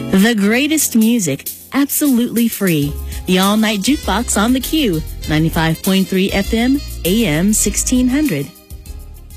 The greatest music, absolutely free. The All Night Jukebox on the Q, 95.3 FM, AM 1600.